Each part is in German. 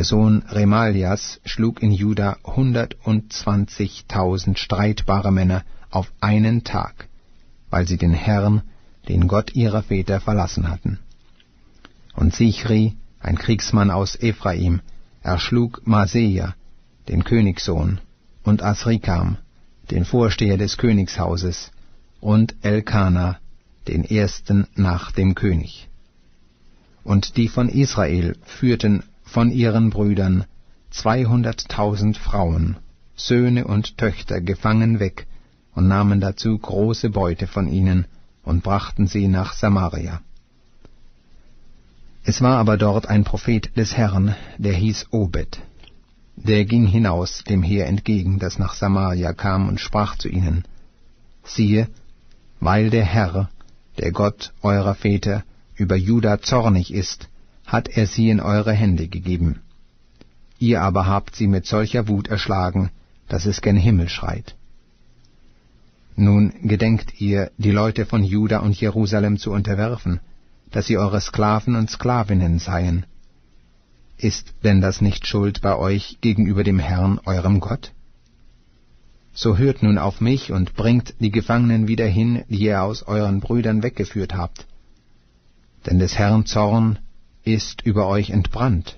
Sohn Remalias, schlug in Juda 120.000 streitbare Männer auf einen Tag, weil sie den Herrn, den Gott ihrer Väter, verlassen hatten. Und Sichri, ein Kriegsmann aus Ephraim, erschlug Maaseia, den Königssohn, und Asrikam, den Vorsteher des Königshauses, und Elkana, den ersten nach dem König. Und die von Israel führten von ihren Brüdern 200.000 Frauen, Söhne und Töchter gefangen weg und nahmen dazu große Beute von ihnen und brachten sie nach Samaria. Es war aber dort ein Prophet des Herrn, der hieß Obed. Der ging hinaus dem Heer entgegen, das nach Samaria kam, und sprach zu ihnen: Siehe, weil der Herr, der Gott eurer Väter, über Juda zornig ist, hat er sie in eure Hände gegeben. Ihr aber habt sie mit solcher Wut erschlagen, dass es gen Himmel schreit. Nun gedenkt ihr, die Leute von Juda und Jerusalem zu unterwerfen, dass sie eure Sklaven und Sklavinnen seien. Ist denn das nicht Schuld bei euch gegenüber dem Herrn, eurem Gott? So hört nun auf mich und bringt die Gefangenen wieder hin, die ihr aus euren Brüdern weggeführt habt. Denn des Herrn Zorn ist über euch entbrannt.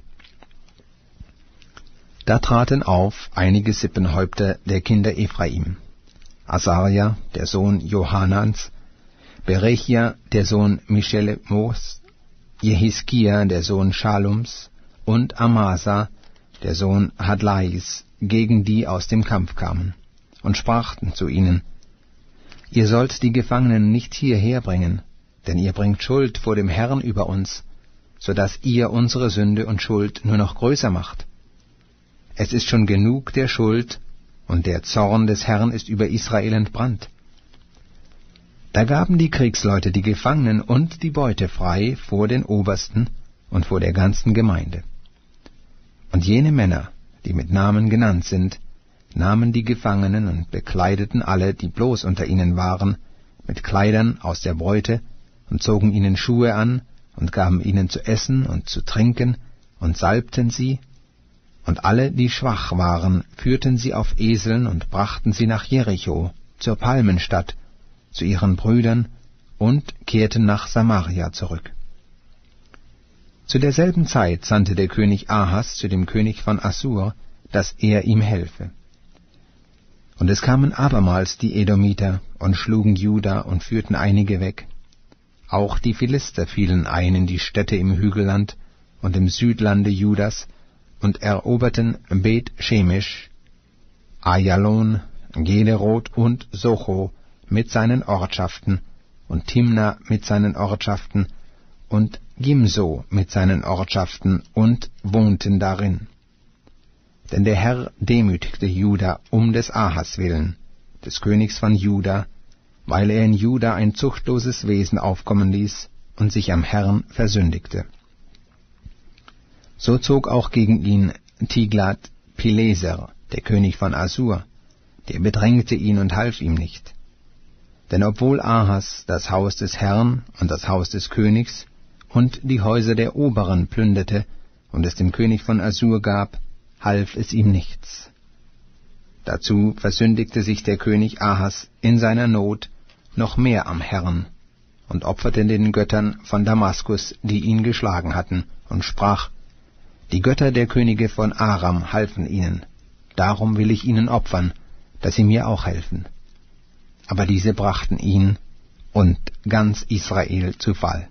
Da traten auf einige Sippenhäupter der Kinder Ephraim: Asaria, der Sohn Johanans, Berechia, der Sohn Mischelemos, Jehiskia, der Sohn Schalums, und Amasa, der Sohn Hadlais, gegen die aus dem Kampf kamen, und sprachen zu ihnen: Ihr sollt die Gefangenen nicht hierher bringen, denn ihr bringt Schuld vor dem Herrn über uns, so dass ihr unsere Sünde und Schuld nur noch größer macht. Es ist schon genug der Schuld, und der Zorn des Herrn ist über Israel entbrannt. Da gaben die Kriegsleute die Gefangenen und die Beute frei vor den Obersten und vor der ganzen Gemeinde. Und jene Männer, die mit Namen genannt sind, nahmen die Gefangenen und bekleideten alle, die bloß unter ihnen waren, mit Kleidern aus der Beute, und zogen ihnen Schuhe an, und gaben ihnen zu essen und zu trinken, und salbten sie, und alle, die schwach waren, führten sie auf Eseln und brachten sie nach Jericho, zur Palmenstadt, zu ihren Brüdern, und kehrten nach Samaria zurück. Zu derselben Zeit sandte der König Ahas zu dem König von Assur, dass er ihm helfe. Und es kamen abermals die Edomiter und schlugen Juda und führten einige weg. Auch die Philister fielen ein in die Städte im Hügelland und im Südlande Judas und eroberten Bet-Shemesh, Ajalon, Gederoth und Socho mit seinen Ortschaften und Timna mit seinen Ortschaften und Gimso mit seinen Ortschaften und wohnten darin. Denn der Herr demütigte Juda um des Ahas willen, des Königs von Juda, weil er in Juda ein zuchtloses Wesen aufkommen ließ und sich am Herrn versündigte. So zog auch gegen ihn Tiglat-Pileser, der König von Assur, der bedrängte ihn und half ihm nicht. Denn obwohl Ahas das Haus des Herrn und das Haus des Königs und die Häuser der Oberen plünderte und es dem König von Assur gab, half es ihm nichts. Dazu versündigte sich der König Ahas in seiner Not noch mehr am Herrn und opferte den Göttern von Damaskus, die ihn geschlagen hatten, und sprach: Die Götter der Könige von Aram halfen ihnen, darum will ich ihnen opfern, dass sie mir auch helfen. Aber diese brachten ihn und ganz Israel zu Fall.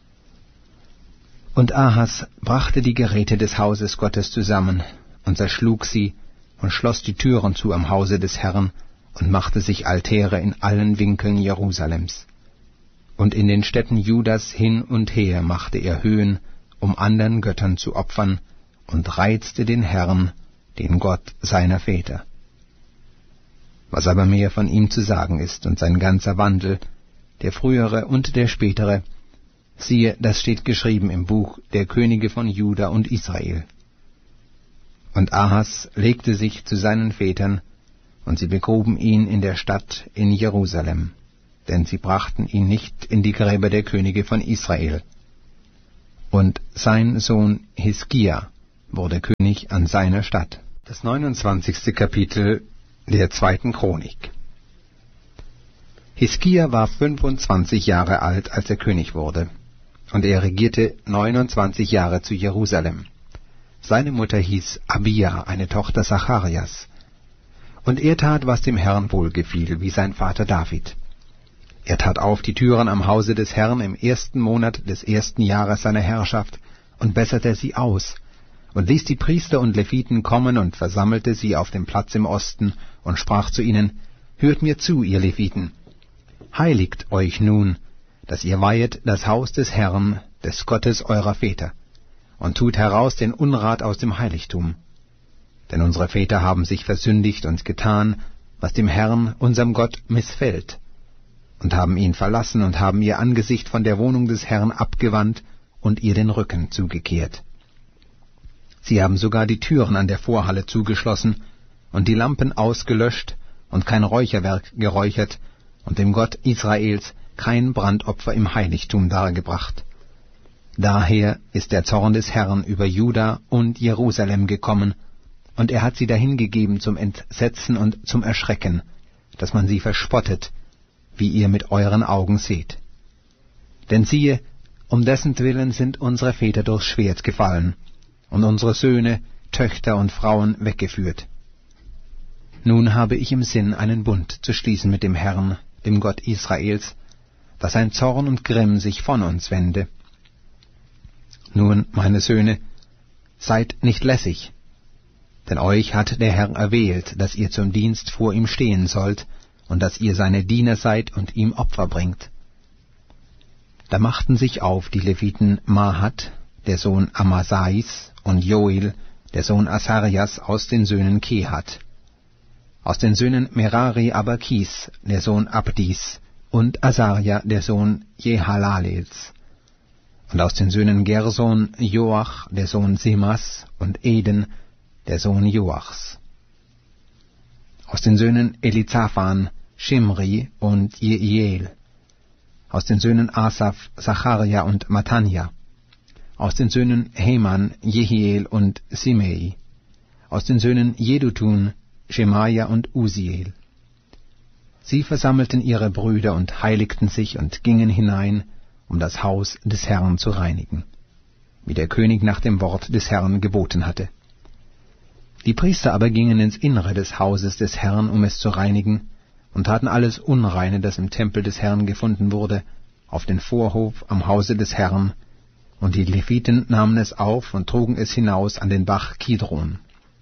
Und Ahas brachte die Geräte des Hauses Gottes zusammen und zerschlug sie und schloss die Türen zu am Hause des Herrn und machte sich Altäre in allen Winkeln Jerusalems. Und in den Städten Judas hin und her machte er Höhen, um anderen Göttern zu opfern, und reizte den Herrn, den Gott seiner Väter. Was aber mehr von ihm zu sagen ist und sein ganzer Wandel, der frühere und der spätere, siehe, das steht geschrieben im Buch der Könige von Juda und Israel. Und Ahas legte sich zu seinen Vätern, und sie begruben ihn in der Stadt in Jerusalem, denn sie brachten ihn nicht in die Gräber der Könige von Israel. Und sein Sohn Hiskia wurde König König an seiner Statt. Das 29. Kapitel der 2. Chronik. Hiskia war 25 Jahre alt, als er König wurde, und er regierte 29 Jahre zu Jerusalem. Seine Mutter hieß Abia, eine Tochter Zacharias. Und er tat, was dem Herrn wohlgefiel, wie sein Vater David. Er tat auf die Türen am Hause des Herrn im 1. Monat des 1. Jahres seiner Herrschaft und besserte sie aus, und ließ die Priester und Leviten kommen und versammelte sie auf dem Platz im Osten und sprach zu ihnen: Hört mir zu, ihr Leviten, heiligt euch nun, dass ihr weihet das Haus des Herrn, des Gottes eurer Väter, und tut heraus den Unrat aus dem Heiligtum. Denn unsere Väter haben sich versündigt und getan, was dem Herrn, unserem Gott, missfällt, und haben ihn verlassen und haben ihr Angesicht von der Wohnung des Herrn abgewandt und ihr den Rücken zugekehrt. Sie haben sogar die Türen an der Vorhalle zugeschlossen und die Lampen ausgelöscht und kein Räucherwerk geräuchert und dem Gott Israels kein Brandopfer im Heiligtum dargebracht. Daher ist der Zorn des Herrn über Juda und Jerusalem gekommen, und er hat sie dahingegeben zum Entsetzen und zum Erschrecken, dass man sie verspottet, wie ihr mit euren Augen seht. Denn siehe, um dessentwillen sind unsere Väter durchs Schwert gefallen, und unsere Söhne, Töchter und Frauen weggeführt. Nun habe ich im Sinn, einen Bund zu schließen mit dem Herrn, dem Gott Israels, dass sein Zorn und Grimm sich von uns wende. Nun, meine Söhne, seid nicht lässig, denn euch hat der Herr erwählt, dass ihr zum Dienst vor ihm stehen sollt, und dass ihr seine Diener seid und ihm Opfer bringt. Da machten sich auf die Leviten Mahat, der Sohn Amasais, und Joel, der Sohn Asarias, aus den Söhnen Kehat. Aus den Söhnen Merari aber Kis, der Sohn Abdis, und Asaria, der Sohn Jehalalels. Und aus den Söhnen Gerson Joach, der Sohn Simas, und Eden, der Sohn Joachs. Aus den Söhnen Elizaphan, Shimri und Jeiel. Aus den Söhnen Asaph, Zacharia und Matanja. Aus den Söhnen Heman, Jehiel und Simei. Aus den Söhnen Jedutun, Schemaja und Uziel. Sie versammelten ihre Brüder und heiligten sich und gingen hinein, um das Haus des Herrn zu reinigen, wie der König nach dem Wort des Herrn geboten hatte. Die Priester aber gingen ins Innere des Hauses des Herrn, um es zu reinigen, und taten alles Unreine, das im Tempel des Herrn gefunden wurde, auf den Vorhof am Hause des Herrn, und die Leviten nahmen es auf und trugen es hinaus an den Bach Kidron.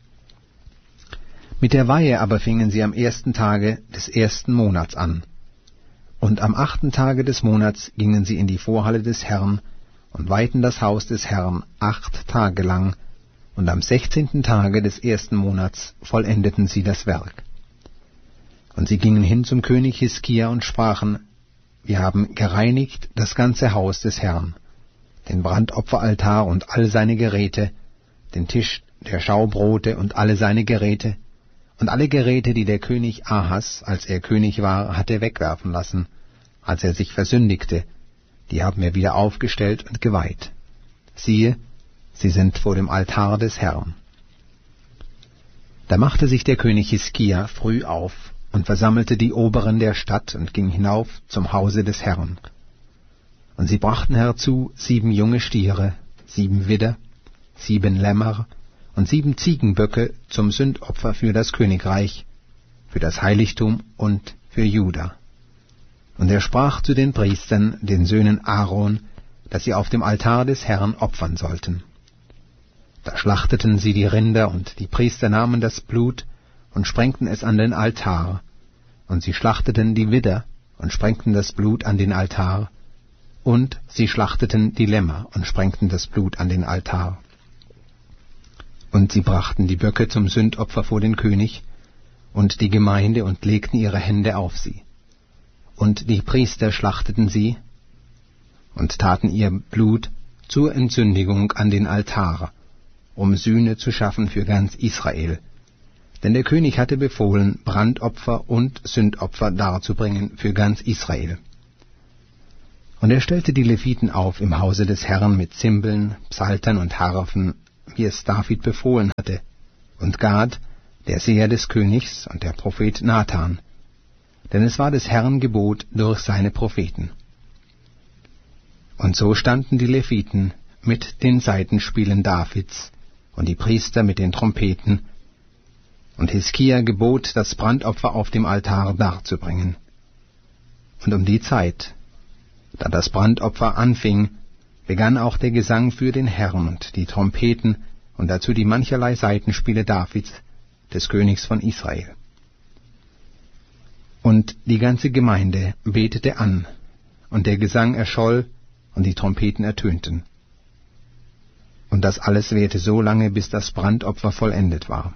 Mit der Weihe aber fingen sie am 1. Tage des 1. Monats an. Und am 8. Tage des Monats gingen sie in die Vorhalle des Herrn und weihten das Haus des Herrn 8 Tage lang, und am 16. Tage des 1. Monats vollendeten sie das Werk. Und sie gingen hin zum König Hiskia und sprachen: Wir haben gereinigt das ganze Haus des Herrn, den Brandopferaltar und all seine Geräte, den Tisch der Schaubrote und alle seine Geräte, und alle Geräte, die der König Ahas, als er König war, hatte wegwerfen lassen, als er sich versündigte, die haben wir wieder aufgestellt und geweiht. Siehe, sie sind vor dem Altar des Herrn. Da machte sich der König Hiskia früh auf und versammelte die Oberen der Stadt und ging hinauf zum Hause des Herrn. Und sie brachten herzu 7 junge Stiere, 7 Widder, 7 Lämmer und 7 Ziegenböcke zum Sündopfer für das Königreich, für das Heiligtum und für Juda. Und er sprach zu den Priestern, den Söhnen Aaron, dass sie auf dem Altar des Herrn opfern sollten. Da schlachteten sie die Rinder, und die Priester nahmen das Blut und sprengten es an den Altar, und sie schlachteten die Widder und sprengten das Blut an den Altar, und sie schlachteten die Lämmer und sprengten das Blut an den Altar. Und sie brachten die Böcke zum Sündopfer vor den König und die Gemeinde und legten ihre Hände auf sie. Und die Priester schlachteten sie und taten ihr Blut zur Entsündigung an den Altar, um Sühne zu schaffen für ganz Israel. Denn der König hatte befohlen, Brandopfer und Sündopfer darzubringen für ganz Israel. Und er stellte die Leviten auf im Hause des Herrn mit Zimbeln, Psaltern und Harfen, wie es David befohlen hatte, und Gad, der Seher des Königs, und der Prophet Nathan, denn es war des Herrn Gebot durch seine Propheten. Und so standen die Leviten mit den Saitenspielen Davids und die Priester mit den Trompeten, und Hiskia gebot, das Brandopfer auf dem Altar darzubringen. Und um die Zeit, da das Brandopfer anfing, begann auch der Gesang für den Herrn und die Trompeten und dazu die mancherlei Saitenspiele Davids, des Königs von Israel. Und die ganze Gemeinde betete an, und der Gesang erscholl, und die Trompeten ertönten. Und das alles währte so lange, bis das Brandopfer vollendet war.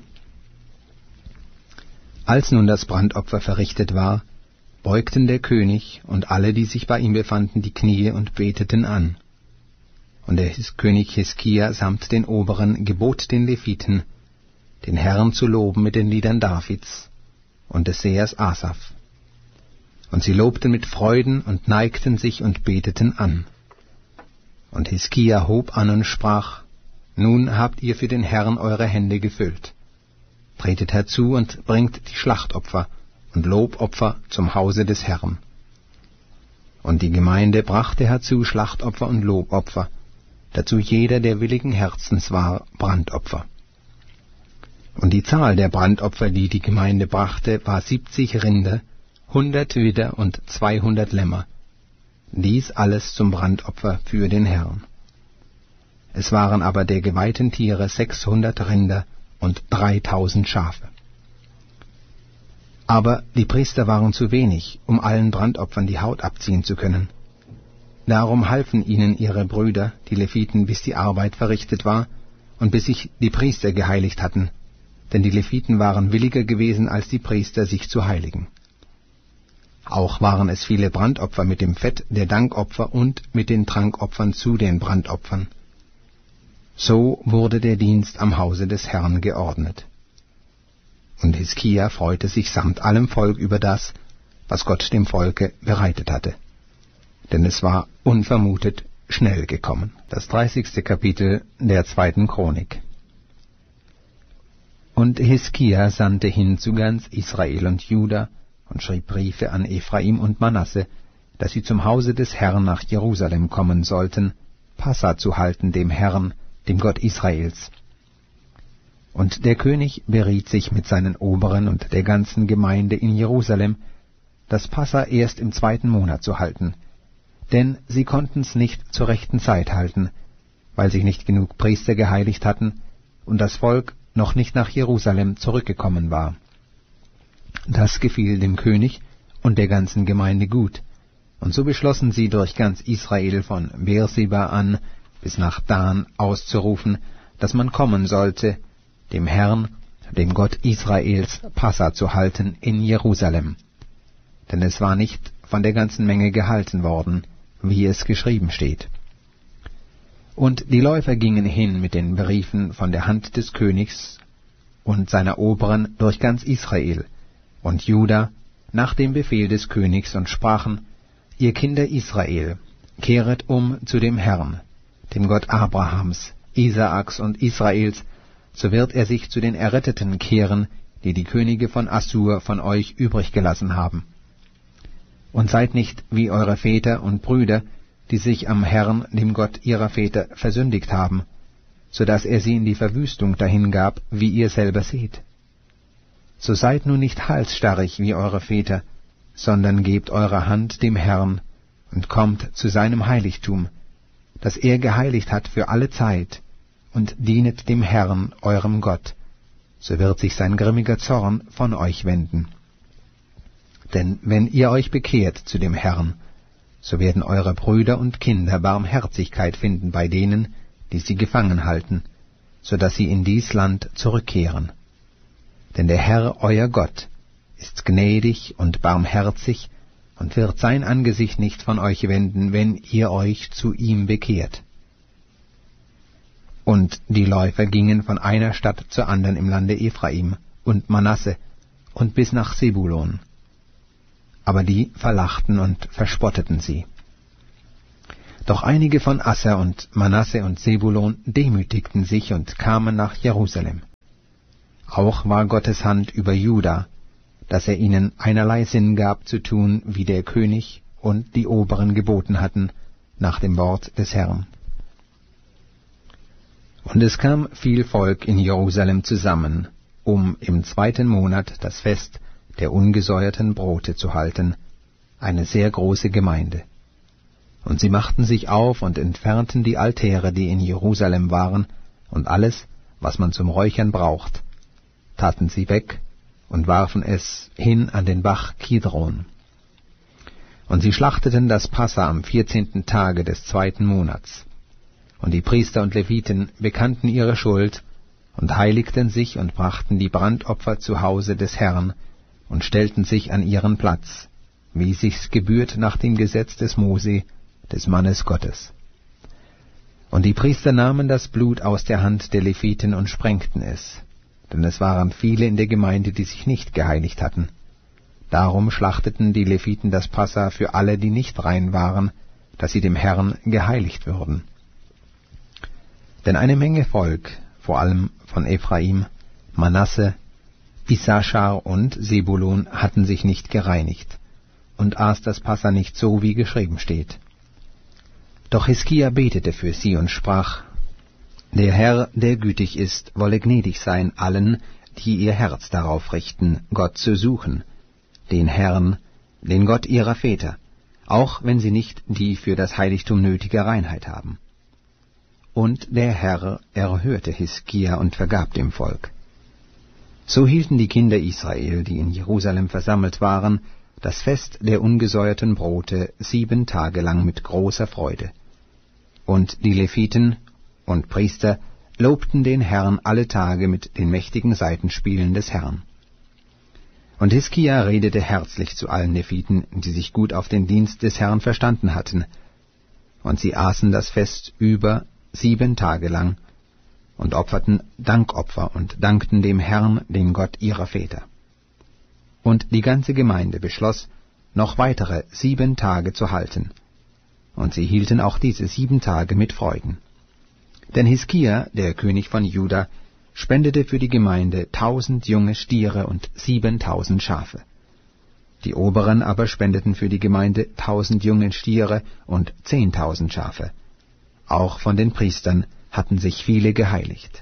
Als nun das Brandopfer verrichtet war, beugten der König und alle, die sich bei ihm befanden, die Knie und beteten an. Und der König Hiskia samt den Oberen gebot den Leviten, den Herrn zu loben mit den Liedern Davids und des Sehers Asaph. Und sie lobten mit Freuden und neigten sich und beteten an. Und Hiskia hob an und sprach: Nun habt ihr für den Herrn eure Hände gefüllt. Tretet herzu und bringt die Schlachtopfer und Lobopfer zum Hause des Herrn. Und die Gemeinde brachte herzu Schlachtopfer und Lobopfer, dazu jeder, der willigen Herzens war, Brandopfer. Und die Zahl der Brandopfer, die die Gemeinde brachte, war 70 Rinder, 100 Widder und 200 Lämmer, dies alles zum Brandopfer für den Herrn. Es waren aber der geweihten Tiere 600 Rinder und 3000 Schafe. Aber die Priester waren zu wenig, um allen Brandopfern die Haut abziehen zu können. Darum halfen ihnen ihre Brüder, die Leviten, bis die Arbeit verrichtet war und bis sich die Priester geheiligt hatten, denn die Leviten waren williger gewesen als die Priester, sich zu heiligen. Auch waren es viele Brandopfer mit dem Fett der Dankopfer und mit den Trankopfern zu den Brandopfern. So wurde der Dienst am Hause des Herrn geordnet. Und Hiskia freute sich samt allem Volk über das, was Gott dem Volke bereitet hatte. Denn es war unvermutet schnell gekommen. Das 30. Kapitel der 2. Chronik. Und Hiskia sandte hin zu ganz Israel und Juda und schrieb Briefe an Ephraim und Manasse, dass sie zum Hause des Herrn nach Jerusalem kommen sollten, Passa zu halten dem Herrn, dem Gott Israels. Und der König beriet sich mit seinen Oberen und der ganzen Gemeinde in Jerusalem, das Passa erst im 2. Monat zu halten, denn sie konnten's nicht zur rechten Zeit halten, weil sich nicht genug Priester geheiligt hatten und das Volk noch nicht nach Jerusalem zurückgekommen war. Das gefiel dem König und der ganzen Gemeinde gut, und so beschlossen sie durch ganz Israel von Beerseba an bis nach Dan auszurufen, dass man kommen sollte, dem Herrn, dem Gott Israels, Passa zu halten in Jerusalem. Denn es war nicht von der ganzen Menge gehalten worden, wie es geschrieben steht. Und die Läufer gingen hin mit den Briefen von der Hand des Königs und seiner Oberen durch ganz Israel und Juda nach dem Befehl des Königs und sprachen: Ihr Kinder Israel, kehret um zu dem Herrn, dem Gott Abrahams, Isaaks und Israels, so wird er sich zu den Erretteten kehren, die die Könige von Assur von euch übrig gelassen haben. Und seid nicht wie eure Väter und Brüder, die sich am Herrn, dem Gott ihrer Väter, versündigt haben, so dass er sie in die Verwüstung dahingab, wie ihr selber seht. So seid nun nicht halsstarrig wie eure Väter, sondern gebt eure Hand dem Herrn und kommt zu seinem Heiligtum, das er geheiligt hat für alle Zeit, und dienet dem Herrn, eurem Gott, so wird sich sein grimmiger Zorn von euch wenden. Denn wenn ihr euch bekehrt zu dem Herrn, so werden eure Brüder und Kinder Barmherzigkeit finden bei denen, die sie gefangen halten, so dass sie in dies Land zurückkehren. Denn der Herr, euer Gott, ist gnädig und barmherzig und wird sein Angesicht nicht von euch wenden, wenn ihr euch zu ihm bekehrt. Und die Läufer gingen von einer Stadt zur anderen im Lande Ephraim und Manasse und bis nach Sebulon. Aber die verlachten und verspotteten sie. Doch einige von Asser und Manasse und Sebulon demütigten sich und kamen nach Jerusalem. Auch war Gottes Hand über Juda, dass er ihnen einerlei Sinn gab zu tun, wie der König und die Oberen geboten hatten, nach dem Wort des Herrn. Und es kam viel Volk in Jerusalem zusammen, um im 2. Monat das Fest der ungesäuerten Brote zu halten, eine sehr große Gemeinde. Und sie machten sich auf und entfernten die Altäre, die in Jerusalem waren, und alles, was man zum Räuchern braucht, taten sie weg und warfen es hin an den Bach Kidron. Und sie schlachteten das Passa am 14. Tage des 2. Monats. Und die Priester und Leviten bekannten ihre Schuld und heiligten sich und brachten die Brandopfer zu Hause des Herrn und stellten sich an ihren Platz, wie sich's gebührt nach dem Gesetz des Mose, des Mannes Gottes. Und die Priester nahmen das Blut aus der Hand der Leviten und sprengten es, denn es waren viele in der Gemeinde, die sich nicht geheiligt hatten. Darum schlachteten die Leviten das Passa für alle, die nicht rein waren, dass sie dem Herrn geheiligt würden. Denn eine Menge Volk, vor allem von Ephraim, Manasse, Issachar und Sebulon, hatten sich nicht gereinigt und aß das Passa nicht so, wie geschrieben steht. Doch Hiskia betete für sie und sprach: Der Herr, der gütig ist, wolle gnädig sein allen, die ihr Herz darauf richten, Gott zu suchen, den Herrn, den Gott ihrer Väter, auch wenn sie nicht die für das Heiligtum nötige Reinheit haben. Und der Herr erhörte Hiskia und vergab dem Volk. So hielten die Kinder Israel, die in Jerusalem versammelt waren, das Fest der ungesäuerten Brote 7 Tage lang mit großer Freude. Und die Leviten und Priester lobten den Herrn alle Tage mit den mächtigen Saitenspielen des Herrn. Und Hiskia redete herzlich zu allen Leviten, die sich gut auf den Dienst des Herrn verstanden hatten. Und sie aßen das Fest über 7 Tage lang und opferten Dankopfer und dankten dem Herrn, den Gott ihrer Väter. Und die ganze Gemeinde beschloss, noch weitere 7 Tage zu halten. Und sie hielten auch diese 7 Tage mit Freuden. Denn Hiskia, der König von Juda, spendete für die Gemeinde 1000 junge Stiere und 7000 Schafe. Die Oberen aber spendeten für die Gemeinde 1000 junge Stiere und 10.000 Schafe. Auch von den Priestern hatten sich viele geheiligt.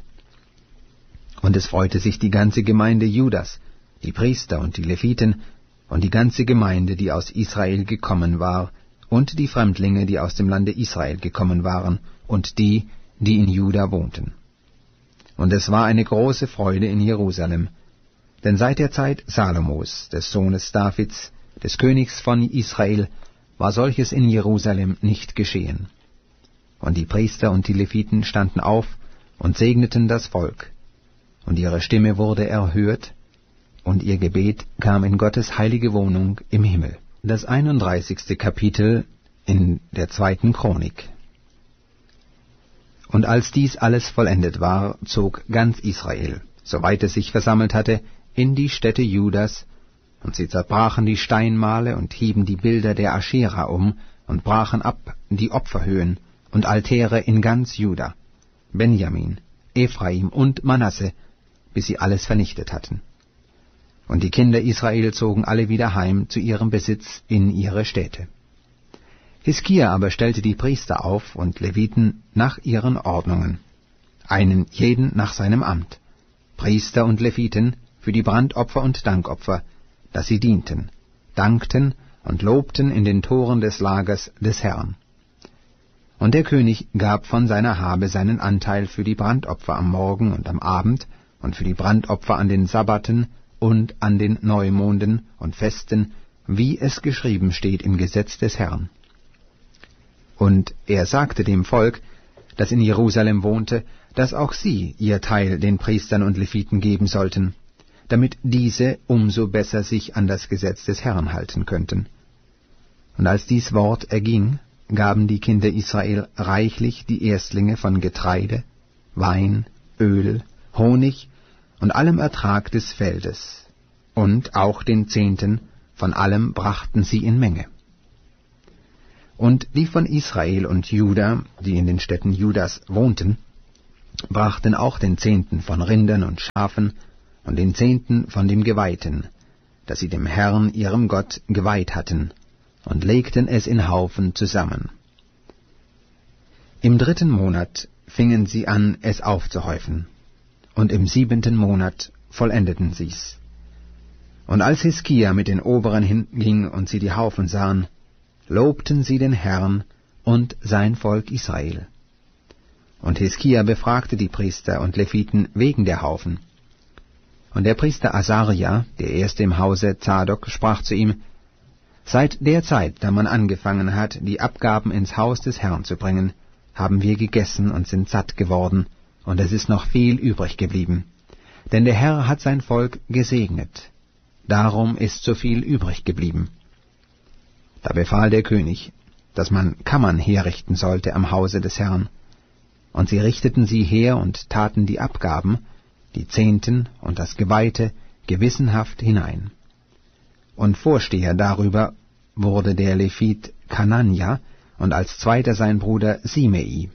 Und es freute sich die ganze Gemeinde Judas, die Priester und die Leviten, und die ganze Gemeinde, die aus Israel gekommen war, und die Fremdlinge, die aus dem Lande Israel gekommen waren, und die, die in Juda wohnten. Und es war eine große Freude in Jerusalem, denn seit der Zeit Salomos, des Sohnes Davids, des Königs von Israel, war solches in Jerusalem nicht geschehen. Und die Priester und die Leviten standen auf und segneten das Volk, und ihre Stimme wurde erhört, und ihr Gebet kam in Gottes heilige Wohnung im Himmel. Das 31. Kapitel in der 2. Chronik. Und als dies alles vollendet war, zog ganz Israel, soweit es sich versammelt hatte, in die Städte Judas, und sie zerbrachen die Steinmale und hieben die Bilder der Aschera um und brachen ab die Opferhöhen und Altäre in ganz Juda, Benjamin, Ephraim und Manasse, bis sie alles vernichtet hatten. Und die Kinder Israel zogen alle wieder heim zu ihrem Besitz in ihre Städte. Hiskia aber stellte die Priester auf und Leviten nach ihren Ordnungen, einen jeden nach seinem Amt, Priester und Leviten für die Brandopfer und Dankopfer, dass sie dienten, dankten und lobten in den Toren des Lagers des Herrn. Und der König gab von seiner Habe seinen Anteil für die Brandopfer am Morgen und am Abend und für die Brandopfer an den Sabbaten und an den Neumonden und Festen, wie es geschrieben steht im Gesetz des Herrn. Und er sagte dem Volk, das in Jerusalem wohnte, dass auch sie ihr Teil den Priestern und Leviten geben sollten, damit diese umso besser sich an das Gesetz des Herrn halten könnten. Und als dies Wort erging, gaben die Kinder Israel reichlich die Erstlinge von Getreide, Wein, Öl, Honig und allem Ertrag des Feldes, und auch den Zehnten von allem brachten sie in Menge. Und die von Israel und Juda, die in den Städten Judas wohnten, brachten auch den Zehnten von Rindern und Schafen und den Zehnten von dem Geweihten, das sie dem Herrn ihrem Gott geweiht hatten, und legten es in Haufen zusammen. Im 3. Monat fingen sie an, es aufzuhäufen, und im 7. Monat vollendeten sie's. Und als Hiskia mit den Oberen hinging und sie die Haufen sahen, lobten sie den Herrn und sein Volk Israel. Und Hiskia befragte die Priester und Leviten wegen der Haufen. Und der Priester Asaria, der erste im Hause Zadok, sprach zu ihm: Seit der Zeit, da man angefangen hat, die Abgaben ins Haus des Herrn zu bringen, haben wir gegessen und sind satt geworden, und es ist noch viel übrig geblieben. Denn der Herr hat sein Volk gesegnet. Darum ist so viel übrig geblieben. Da befahl der König, dass man Kammern herrichten sollte am Hause des Herrn. Und sie richteten sie her und taten die Abgaben, die Zehnten und das Geweihte, gewissenhaft hinein. Und Vorsteher darüber wurde der Levit Kananja und als zweiter sein Bruder Simei.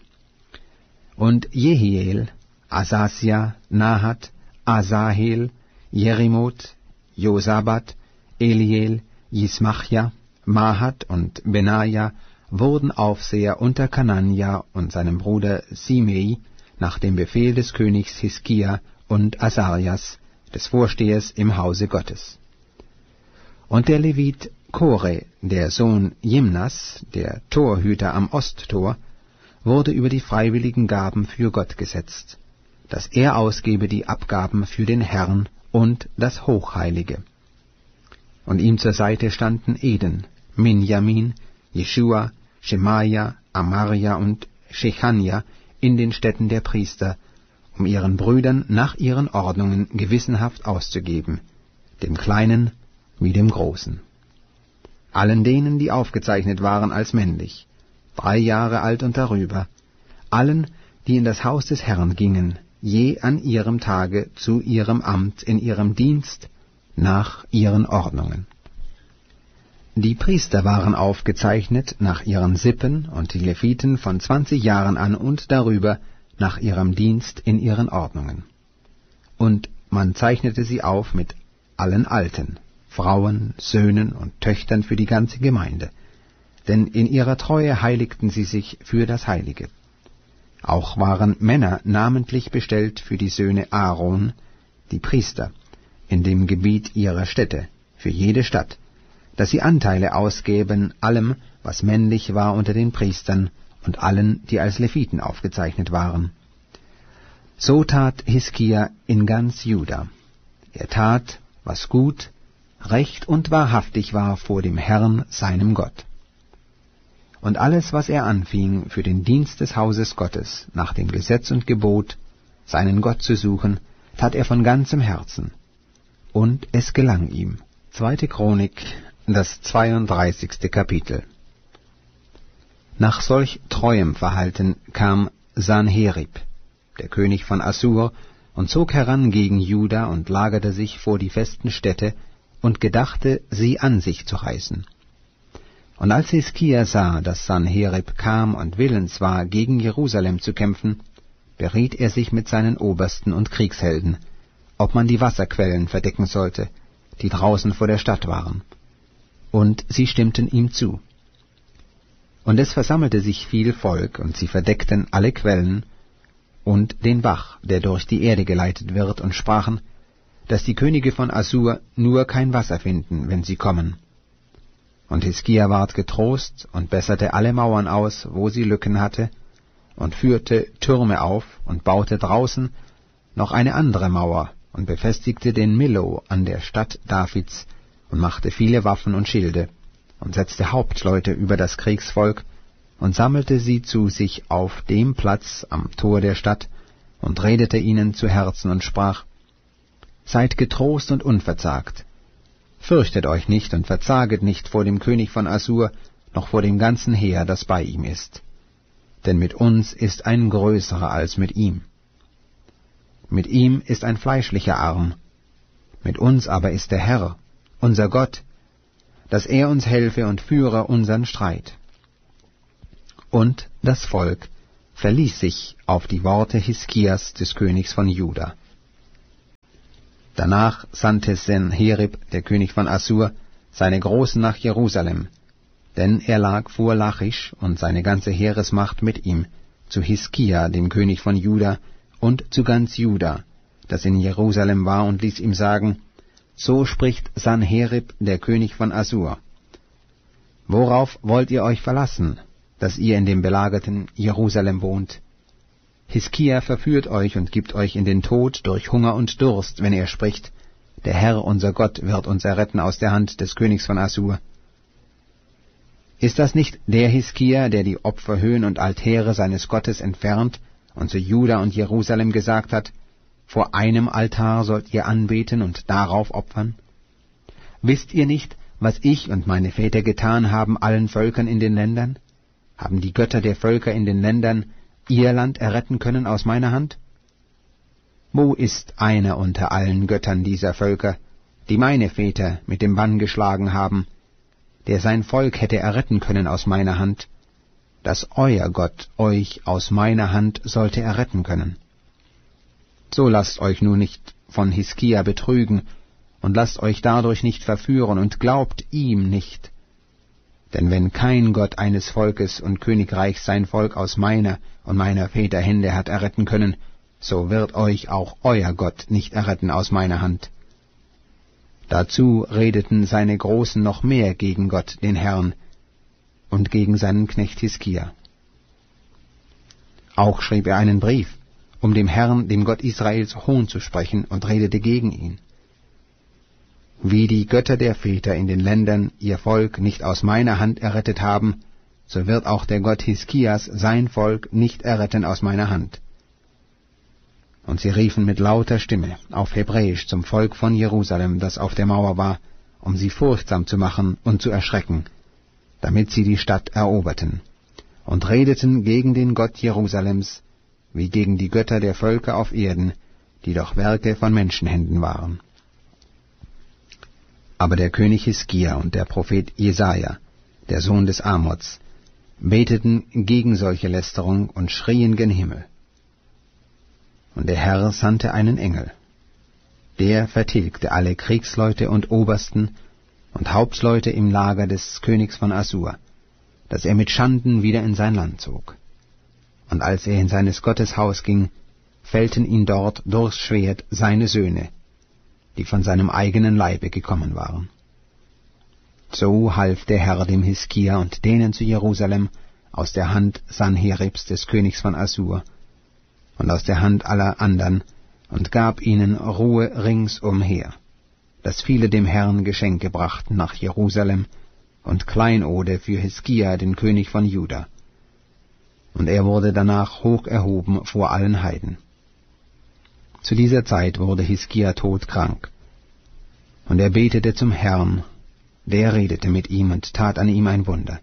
Und Jehiel, Asasia, Nahat, Asahel, Jerimoth, Josabat, Eliel, Jismachja, Mahat und Benaja wurden Aufseher unter Kananja und seinem Bruder Simei nach dem Befehl des Königs Hiskia und Asarias, des Vorstehers im Hause Gottes. Und der Levit Kore, der Sohn Jimnas, der Torhüter am Osttor, wurde über die freiwilligen Gaben für Gott gesetzt, dass er ausgebe die Abgaben für den Herrn und das Hochheilige. Und ihm zur Seite standen Eden, Minjamin, Jeschua, Schemaja, Amaria und Shechania in den Städten der Priester, um ihren Brüdern nach ihren Ordnungen gewissenhaft auszugeben, dem Kleinen wie dem Großen. Allen denen, die aufgezeichnet waren als männlich, 3 Jahre alt und darüber, allen, die in das Haus des Herrn gingen, je an ihrem Tage zu ihrem Amt in ihrem Dienst, nach ihren Ordnungen. Die Priester waren aufgezeichnet nach ihren Sippen und die Leviten von 20 Jahren an und darüber nach ihrem Dienst in ihren Ordnungen. Und man zeichnete sie auf mit allen Alten, Frauen, Söhnen und Töchtern für die ganze Gemeinde, denn in ihrer Treue heiligten sie sich für das Heilige. Auch waren Männer namentlich bestellt für die Söhne Aaron, die Priester, in dem Gebiet ihrer Städte, für jede Stadt, dass sie Anteile ausgäben allem, was männlich war unter den Priestern und allen, die als Leviten aufgezeichnet waren. So tat Hiskia in ganz Juda. Er tat, was gut, recht und wahrhaftig war vor dem Herrn, seinem Gott. Und alles, was er anfing, für den Dienst des Hauses Gottes, nach dem Gesetz und Gebot, seinen Gott zu suchen, tat er von ganzem Herzen. Und es gelang ihm. 2. Chronik, das 32. Kapitel. Nach solch treuem Verhalten kam Sanherib, der König von Assur, und zog heran gegen Juda und lagerte sich vor die festen Städte und gedachte, sie an sich zu reißen. Und als Hiskia sah, dass Sanherib kam und willens war, gegen Jerusalem zu kämpfen, beriet er sich mit seinen Obersten und Kriegshelden, ob man die Wasserquellen verdecken sollte, die draußen vor der Stadt waren. Und sie stimmten ihm zu. Und es versammelte sich viel Volk, und sie verdeckten alle Quellen und den Bach, der durch die Erde geleitet wird, und sprachen, dass die Könige von Assur nur kein Wasser finden, wenn sie kommen. Und Hiskia ward getrost und besserte alle Mauern aus, wo sie Lücken hatte, und führte Türme auf und baute draußen noch eine andere Mauer und befestigte den Millo an der Stadt Davids und machte viele Waffen und Schilde und setzte Hauptleute über das Kriegsvolk und sammelte sie zu sich auf dem Platz am Tor der Stadt und redete ihnen zu Herzen und sprach: Seid getrost und unverzagt. Fürchtet euch nicht und verzaget nicht vor dem König von Assur, noch vor dem ganzen Heer, das bei ihm ist. Denn mit uns ist ein größerer als mit ihm. Mit ihm ist ein fleischlicher Arm, mit uns aber ist der Herr, unser Gott, dass er uns helfe und führe unseren Streit. und das Volk verließ sich auf die Worte Hiskias des Königs von Juda. Danach sandte Senherib, der König von Assur, seine Großen nach Jerusalem, denn er lag vor Lachisch und seine ganze Heeresmacht mit ihm, zu Hiskia, dem König von Juda, und zu ganz Juda, das in Jerusalem war, und ließ ihm sagen: So spricht Sanherib, der König von Assur: Worauf wollt ihr euch verlassen, dass ihr in dem belagerten Jerusalem wohnt? Hiskia verführt euch und gibt euch in den Tod durch Hunger und Durst, wenn er spricht: Der Herr, unser Gott, wird uns erretten aus der Hand des Königs von Assur. Ist das nicht der Hiskia, der die Opferhöhen und Altäre seines Gottes entfernt und zu Juda und Jerusalem gesagt hat: Vor einem Altar sollt ihr anbeten und darauf opfern? Wisst ihr nicht, was ich und meine Väter getan haben allen Völkern in den Ländern? Haben die Götter der Völker in den Ländern ihr Land erretten können aus meiner Hand? Wo ist einer unter allen Göttern dieser Völker, die meine Väter mit dem Bann geschlagen haben, der sein Volk hätte erretten können aus meiner Hand, dass euer Gott euch aus meiner Hand sollte erretten können? So lasst euch nun nicht von Hiskia betrügen und lasst euch dadurch nicht verführen und glaubt ihm nicht. Denn wenn kein Gott eines Volkes und Königreichs sein Volk aus meiner und meiner Väter Hände hat erretten können, so wird euch auch euer Gott nicht erretten aus meiner Hand. Dazu redeten seine Großen noch mehr gegen Gott, den Herrn, und gegen seinen Knecht Hiskia. Auch schrieb er einen Brief, um dem Herrn, dem Gott Israels, Hohn zu sprechen, und redete gegen ihn. Wie die Götter der Väter in den Ländern ihr Volk nicht aus meiner Hand errettet haben, so wird auch der Gott Hiskias sein Volk nicht erretten aus meiner Hand. Und sie riefen mit lauter Stimme auf Hebräisch zum Volk von Jerusalem, das auf der Mauer war, um sie furchtsam zu machen und zu erschrecken, damit sie die Stadt eroberten, und redeten gegen den Gott Jerusalems, wie gegen die Götter der Völker auf Erden, die doch Werke von Menschenhänden waren. Aber der König Hiskia und der Prophet Jesaja, der Sohn des Amoz, beteten gegen solche Lästerung und schrien gen Himmel. Und der Herr sandte einen Engel. Der vertilgte alle Kriegsleute und Obersten und Hauptleute im Lager des Königs von Assur, dass er mit Schanden wieder in sein Land zog. Und als er in seines Gottes Haus ging, fällten ihn dort durchs Schwert seine Söhne, die von seinem eigenen Leibe gekommen waren. So half der Herr dem Hiskia und denen zu Jerusalem aus der Hand Sanheribs des Königs von Assur und aus der Hand aller andern und gab ihnen Ruhe ringsumher, dass viele dem Herrn Geschenke brachten nach Jerusalem und Kleinode für Hiskia, den König von Juda. Und er wurde danach hoch erhoben vor allen Heiden. Zu dieser Zeit wurde Hiskia todkrank, und er betete zum Herrn, der redete mit ihm und tat an ihm ein Wunder.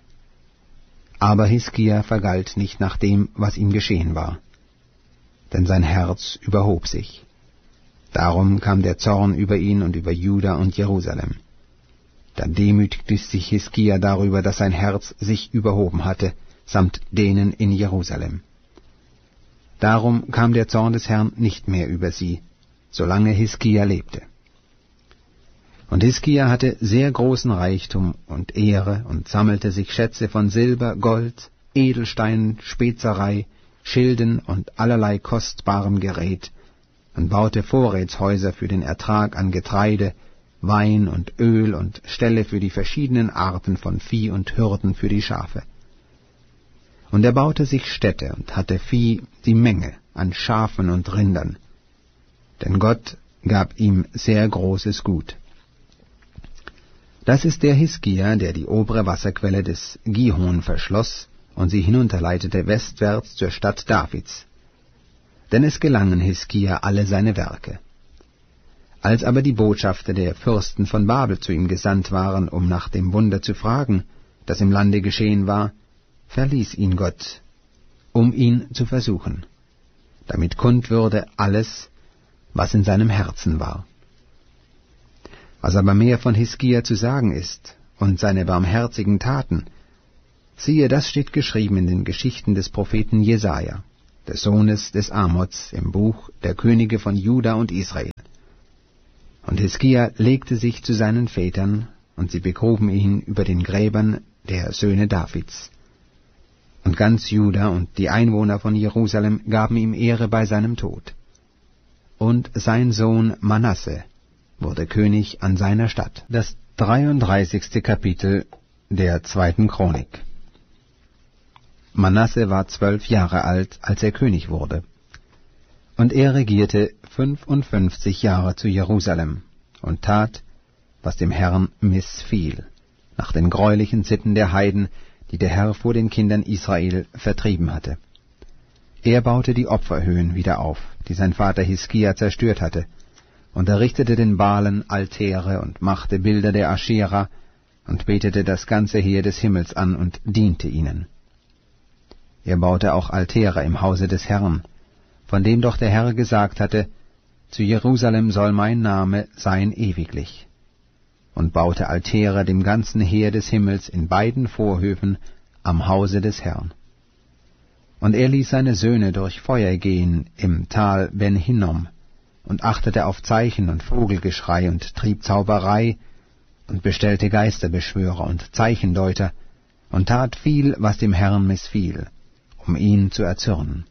Aber Hiskia vergalt nicht nach dem, was ihm geschehen war, denn sein Herz überhob sich. Darum kam der Zorn über ihn und über Juda und Jerusalem. Da demütigte sich Hiskia darüber, dass sein Herz sich überhoben hatte, samt denen in Jerusalem. Darum kam der Zorn des Herrn nicht mehr über sie, solange Hiskia lebte. Und Hiskia hatte sehr großen Reichtum und Ehre und sammelte sich Schätze von Silber, Gold, Edelsteinen, Spezerei, Schilden und allerlei kostbarem Gerät und baute Vorrätshäuser für den Ertrag an Getreide, Wein und Öl und Ställe für die verschiedenen Arten von Vieh und Hürden für die Schafe. Und er baute sich Städte und hatte Vieh die Menge an Schafen und Rindern, denn Gott gab ihm sehr großes Gut. Das ist der Hiskia, der die obere Wasserquelle des Gihon verschloss und sie hinunterleitete westwärts zur Stadt Davids. Denn es gelangen Hiskia alle seine Werke. Als aber die Botschafter der Fürsten von Babel zu ihm gesandt waren, um nach dem Wunder zu fragen, das im Lande geschehen war, verließ ihn Gott, um ihn zu versuchen, damit kund würde alles, was in seinem Herzen war. Was aber mehr von Hiskia zu sagen ist und seine barmherzigen Taten, Siehe, das steht geschrieben in den Geschichten des Propheten Jesaja, des Sohnes des Amoz, im Buch der Könige von Juda und Israel. Und Hiskia legte sich zu seinen Vätern, und sie begruben ihn über den Gräbern der Söhne Davids. Und ganz Juda und die Einwohner von Jerusalem gaben ihm Ehre bei seinem Tod. Und sein Sohn Manasse wurde König an seiner Stadt. Das 33. Kapitel der 2. Chronik. Manasse war 12 Jahre alt, als er König wurde. Und er regierte 55 Jahre zu Jerusalem und tat, was dem Herrn missfiel, nach den greulichen Sitten der Heiden, die der Herr vor den Kindern Israel vertrieben hatte. Er baute die Opferhöhen wieder auf, die sein Vater Hiskia zerstört hatte, und errichtete den Baalen Altäre und machte Bilder der Aschera und betete das ganze Heer des Himmels an und diente ihnen. Er baute auch Altäre im Hause des Herrn, von dem doch der Herr gesagt hatte, zu Jerusalem soll mein Name sein ewiglich, und baute Altäre dem ganzen Heer des Himmels in beiden Vorhöfen am Hause des Herrn. Und er ließ seine Söhne durch Feuer gehen im Tal Ben Hinnom, und achtete auf Zeichen und Vogelgeschrei und trieb Zauberei und bestellte Geisterbeschwörer und Zeichendeuter und tat viel, was dem Herrn missfiel, um ihn zu erzürnen.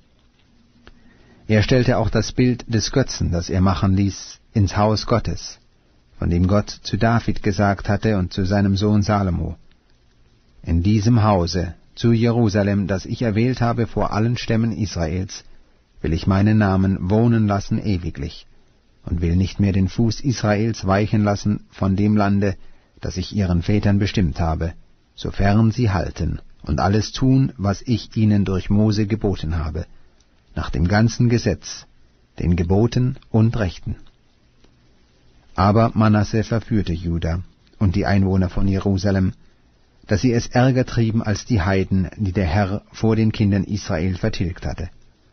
Er stellte auch das Bild des Götzen, das er machen ließ, ins Haus Gottes, von dem Gott zu David gesagt hatte und zu seinem Sohn Salomo: In diesem Hause, zu Jerusalem, das ich erwählt habe vor allen Stämmen Israels, will ich meinen Namen wohnen lassen ewiglich, und will nicht mehr den Fuß Israels weichen lassen von dem Lande, das ich ihren Vätern bestimmt habe, sofern sie halten und alles tun, was ich ihnen durch Mose geboten habe, nach dem ganzen Gesetz, den Geboten und Rechten. Aber Manasse verführte Juda und die Einwohner von Jerusalem, dass sie es ärger trieben als die Heiden, die der Herr vor den Kindern Israel vertilgt hatte.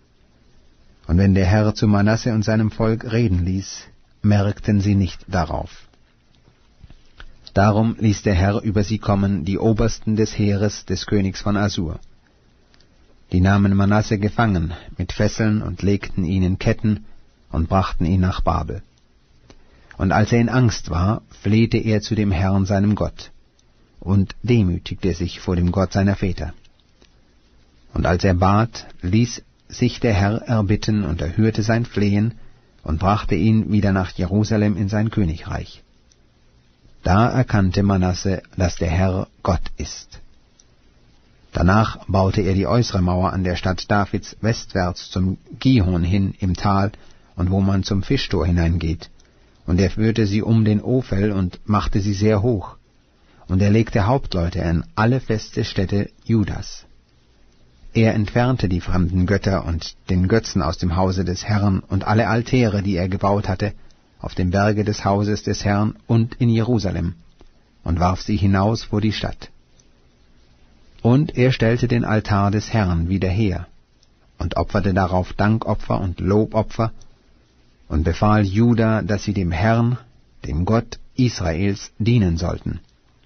Und wenn der Herr zu Manasse und seinem Volk reden ließ, merkten sie nicht darauf. Darum ließ der Herr über sie kommen die Obersten des Heeres des Königs von Assur. Die nahmen Manasse gefangen mit Fesseln und legten ihn in Ketten und brachten ihn nach Babel. Und als er in Angst war, flehte er zu dem Herrn seinem Gott und demütigte sich vor dem Gott seiner Väter. Und als er bat, ließ sich der Herr erbitten und erhörte sein Flehen und brachte ihn wieder nach Jerusalem in sein Königreich. Da erkannte Manasse, dass der Herr Gott ist. Danach baute er die äußere Mauer an der Stadt Davids westwärts zum Gihon hin im Tal und wo man zum Fischtor hineingeht, und er führte sie um den Ophel und machte sie sehr hoch, und er legte Hauptleute an alle feste Städte Judas. Er entfernte die fremden Götter und den Götzen aus dem Hause des Herrn und alle Altäre, die er gebaut hatte, auf dem Berge des Hauses des Herrn und in Jerusalem, und warf sie hinaus vor die Stadt. Und er stellte den Altar des Herrn wieder her und opferte darauf Dankopfer und Lobopfer und befahl Juda, dass sie dem Herrn, dem Gott Israels, dienen sollten.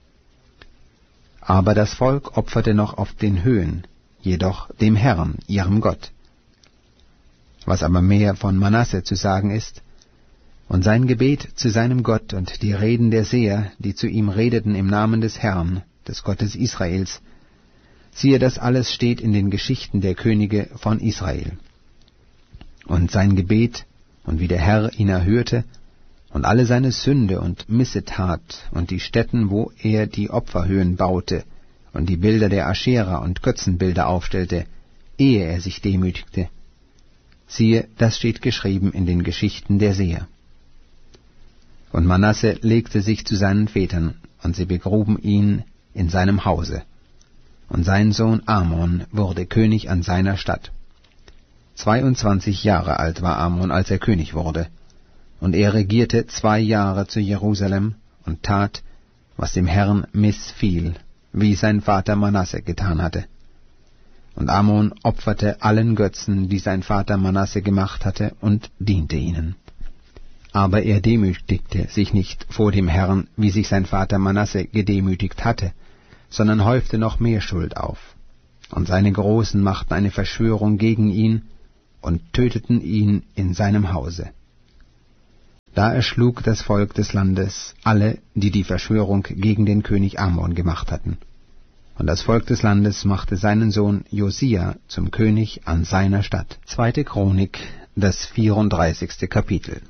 Aber das Volk opferte noch auf den Höhen, jedoch dem Herrn, ihrem Gott. Was aber mehr von Manasse zu sagen ist, und sein Gebet zu seinem Gott und die Reden der Seher, die zu ihm redeten im Namen des Herrn, des Gottes Israels, siehe, das alles steht in den Geschichten der Könige von Israel. Und sein Gebet, und wie der Herr ihn erhörte, und alle seine Sünde und Missetat, und die Stätten, wo er die Opferhöhen baute, und die Bilder der Aschera und Götzenbilder aufstellte, ehe er sich demütigte. Siehe, das steht geschrieben in den Geschichten der Seher. Und Manasse legte sich zu seinen Vätern, und sie begruben ihn in seinem Hause. Und sein Sohn Amon wurde König an seiner Stadt. 22 Jahre alt war Amon, als er König wurde, und er regierte 2 Jahre zu Jerusalem und tat, was dem Herrn missfiel, wie sein Vater Manasse getan hatte. Und Amon opferte allen Götzen, die sein Vater Manasse gemacht hatte, und diente ihnen. Aber er demütigte sich nicht vor dem Herrn, wie sich sein Vater Manasse gedemütigt hatte, sondern häufte noch mehr Schuld auf. Und seine Großen machten eine Verschwörung gegen ihn und töteten ihn in seinem Hause. Da erschlug das Volk des Landes alle, die die Verschwörung gegen den König Amon gemacht hatten. Und das Volk des Landes machte seinen Sohn Josia zum König an seiner Stadt. 2. Chronik, das 34. Kapitel.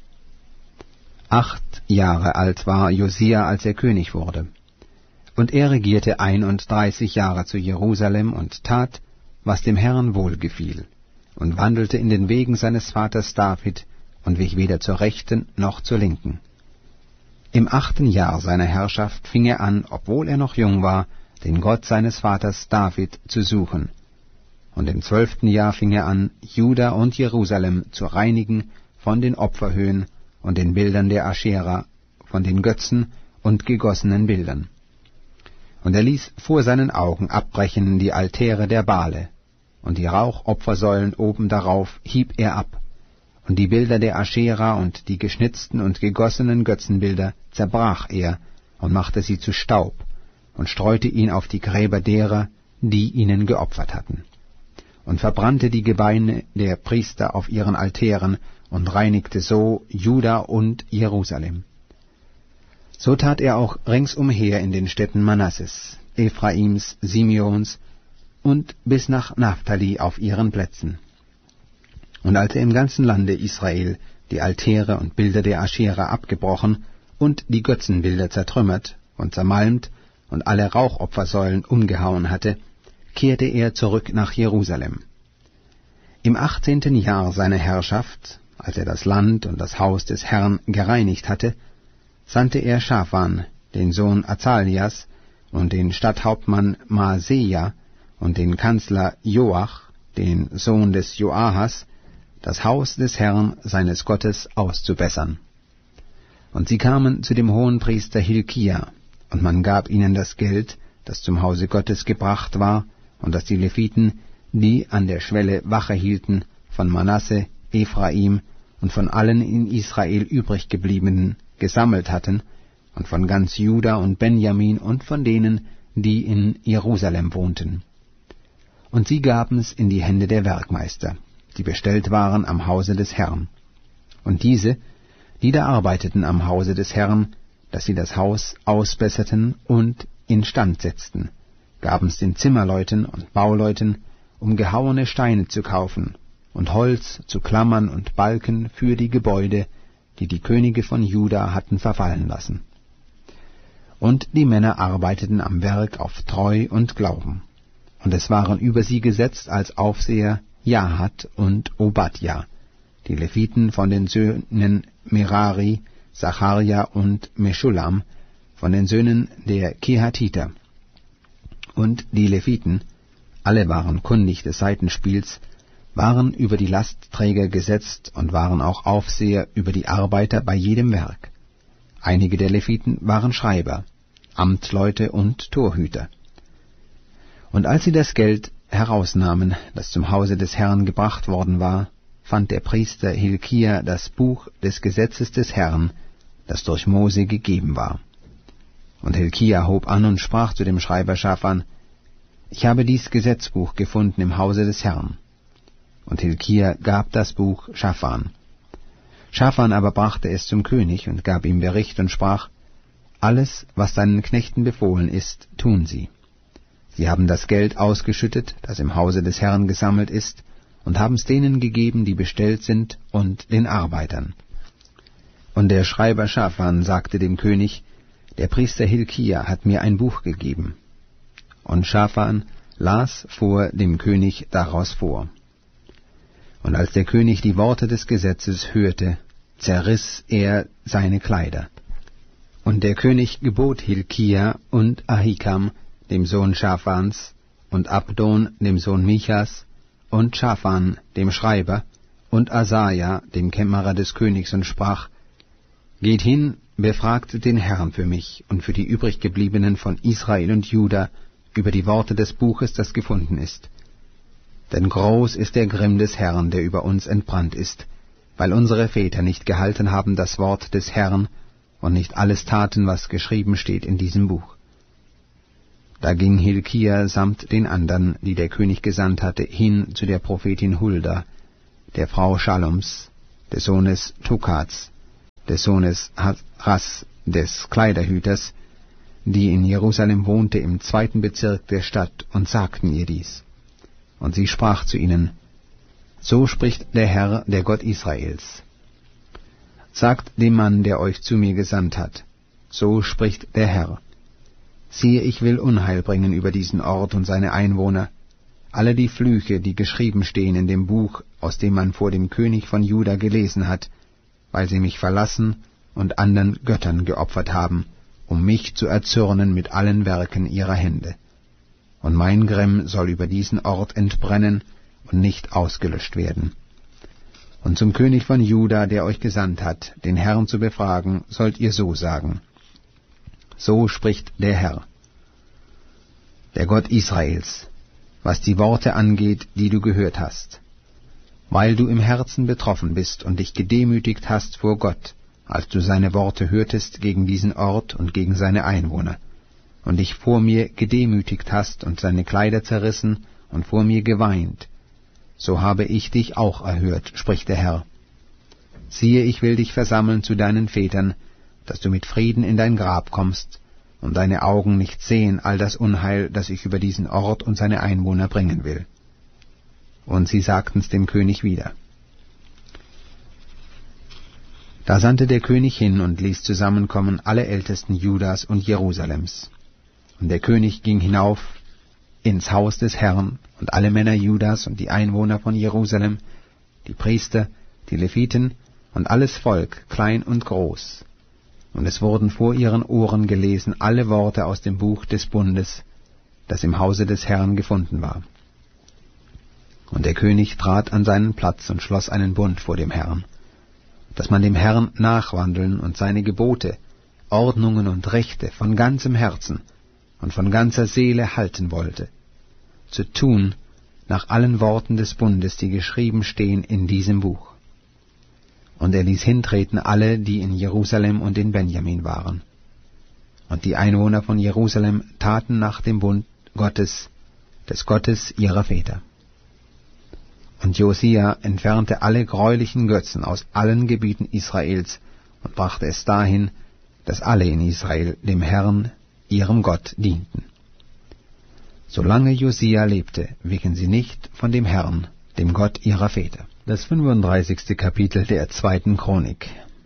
8 Jahre alt war Josia, als er König wurde. Und er regierte 31 Jahre zu Jerusalem und tat, was dem Herrn wohlgefiel, und wandelte in den Wegen seines Vaters David und wich weder zur Rechten noch zur Linken. Im 8. Jahr seiner Herrschaft fing er an, obwohl er noch jung war, den Gott seines Vaters David zu suchen. Und im 12. Jahr fing er an, Juda und Jerusalem zu reinigen von den Opferhöhen und den Bildern der Aschera, von den Götzen und gegossenen Bildern. Und er ließ vor seinen Augen abbrechen die Altäre der Bale, und die Rauchopfersäulen oben darauf hieb er ab, und die Bilder der Aschera und die geschnitzten und gegossenen Götzenbilder zerbrach er und machte sie zu Staub und streute ihn auf die Gräber derer, die ihnen geopfert hatten, und verbrannte die Gebeine der Priester auf ihren Altären und reinigte so Juda und Jerusalem. So tat er auch ringsumher in den Städten Manasses, Ephraims, Simeons und bis nach Naphtali auf ihren Plätzen. Und als er im ganzen Lande Israel die Altäre und Bilder der Aschera abgebrochen und die Götzenbilder zertrümmert und zermalmt und alle Rauchopfersäulen umgehauen hatte, kehrte er zurück nach Jerusalem. Im 18. Jahr seiner Herrschaft, als er das Land und das Haus des Herrn gereinigt hatte, sandte er Schaphan, den Sohn Azalias, und den Stadthauptmann Maaseia und den Kanzler Joach, den Sohn des Joahas, das Haus des Herrn seines Gottes auszubessern. Und sie kamen zu dem Hohenpriester Hilkia, und man gab ihnen das Geld, das zum Hause Gottes gebracht war, und das die Leviten, die an der Schwelle Wache hielten, von Manasse, Ephraim und von allen in Israel übriggebliebenen gesammelt hatten, und von ganz Juda und Benjamin und von denen, die in Jerusalem wohnten. Und sie gaben's in die Hände der Werkmeister, die bestellt waren am Hause des Herrn. Und diese, die da arbeiteten am Hause des Herrn, dass sie das Haus ausbesserten und instand setzten, gaben's den Zimmerleuten und Bauleuten, um gehauene Steine zu kaufen und Holz zu Klammern und Balken für die Gebäude, die die Könige von Juda hatten verfallen lassen. Und die Männer arbeiteten am Werk auf Treu und Glauben. Und es waren über sie gesetzt als Aufseher Jahat und Obadja, die Leviten von den Söhnen Merari, Zacharja und Meschulam, von den Söhnen der Kehatiter. Und die Leviten, alle waren kundig des Saitenspiels, waren über die Lastträger gesetzt und waren auch Aufseher über die Arbeiter bei jedem Werk. Einige der Leviten waren Schreiber, Amtleute und Torhüter. Und als sie das Geld herausnahmen, das zum Hause des Herrn gebracht worden war, fand der Priester Hilkia das Buch des Gesetzes des Herrn, das durch Mose gegeben war. Und Hilkia hob an und sprach zu dem Schreiber Schaphan: Ich habe dies Gesetzbuch gefunden im Hause des Herrn. Und Hilkia gab das Buch Schaphan. Schaphan aber brachte es zum König und gab ihm Bericht und sprach: Alles, was deinen Knechten befohlen ist, tun sie. Sie haben das Geld ausgeschüttet, das im Hause des Herrn gesammelt ist, und haben's denen gegeben, die bestellt sind, und den Arbeitern. Und der Schreiber Schaphan sagte dem König: Der Priester Hilkia hat mir ein Buch gegeben. Und Schaphan las vor dem König daraus vor. Und als der König die Worte des Gesetzes hörte, zerriss er seine Kleider. Und der König gebot Hilkia und Ahikam, dem Sohn Schaphans, und Abdon, dem Sohn Michas, und Schaphan, dem Schreiber, und Asaja, dem Kämmerer des Königs, und sprach: Geht hin, befragt den Herrn für mich und für die übriggebliebenen von Israel und Juda über die Worte des Buches, das gefunden ist. Denn groß ist der Grimm des Herrn, der über uns entbrannt ist, weil unsere Väter nicht gehalten haben das Wort des Herrn und nicht alles taten, was geschrieben steht in diesem Buch. Da ging Hilkia samt den andern, die der König gesandt hatte, hin zu der Prophetin Hulda, der Frau Schaloms, des Sohnes Tukats, des Sohnes Ras, des Kleiderhüters, die in Jerusalem wohnte im 2. Bezirk der Stadt, und sagten ihr dies. Und sie sprach zu ihnen: So spricht der Herr, der Gott Israels. Sagt dem Mann, der euch zu mir gesandt hat: So spricht der Herr. Siehe, ich will Unheil bringen über diesen Ort und seine Einwohner, alle die Flüche, die geschrieben stehen in dem Buch, aus dem man vor dem König von Juda gelesen hat, weil sie mich verlassen und anderen Göttern geopfert haben, um mich zu erzürnen mit allen Werken ihrer Hände. Und mein Grimm soll über diesen Ort entbrennen und nicht ausgelöscht werden. Und zum König von Juda, der euch gesandt hat, den Herrn zu befragen, sollt ihr so sagen: So spricht der Herr, der Gott Israels, was die Worte angeht, die du gehört hast. Weil du im Herzen betroffen bist und dich gedemütigt hast vor Gott, als du seine Worte hörtest gegen diesen Ort und gegen seine Einwohner, und dich vor mir gedemütigt hast und seine Kleider zerrissen und vor mir geweint, so habe ich dich auch erhört, spricht der Herr. Siehe, ich will dich versammeln zu deinen Vätern, dass du mit Frieden in dein Grab kommst und deine Augen nicht sehen all das Unheil, das ich über diesen Ort und seine Einwohner bringen will. Und sie sagten's dem König wieder. Da sandte der König hin und ließ zusammenkommen alle Ältesten Judas und Jerusalems. Und der König ging hinauf ins Haus des Herrn, und alle Männer Judas und die Einwohner von Jerusalem, die Priester, die Leviten und alles Volk, klein und groß. Und es wurden vor ihren Ohren gelesen alle Worte aus dem Buch des Bundes, das im Hause des Herrn gefunden war. Und der König trat an seinen Platz und schloss einen Bund vor dem Herrn, dass man dem Herrn nachwandeln und seine Gebote, Ordnungen und Rechte von ganzem Herzen und von ganzer Seele halten wollte, zu tun nach allen Worten des Bundes, die geschrieben stehen in diesem Buch. Und er ließ hintreten alle, die in Jerusalem und in Benjamin waren. Und die Einwohner von Jerusalem taten nach dem Bund Gottes, des Gottes ihrer Väter. Und Josia entfernte alle greulichen Götzen aus allen Gebieten Israels und brachte es dahin, dass alle in Israel dem Herrn, ihrem Gott, dienten. Solange Josia lebte, wichen sie nicht von dem Herrn, dem Gott ihrer Väter. Das 35. Kapitel der 2. Chronik.